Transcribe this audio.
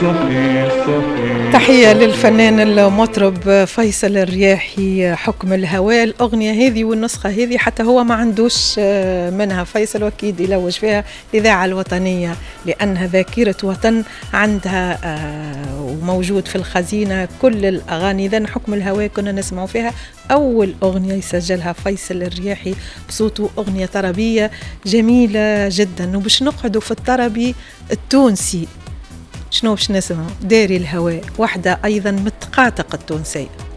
تحية للفنان المطرب فيصل الرياحي. حكم الهواء، الأغنية هذه والنسخة هذه حتى هو ما عندوش منها فيصل، وأكيد يلوج فيها الإذاعة الوطنية لأنها ذاكرة وطن عندها وموجود في الخزينة كل الأغاني. إذن حكم الهواء كنا نسمع فيها أول أغنية يسجلها فيصل الرياحي بصوته، أغنية طربية جميلة جدا. وباش نقعدوا في الطربي التونسي، شنو باش نسمع؟ داري الهواء، واحدة أيضا متقاطق التونسية.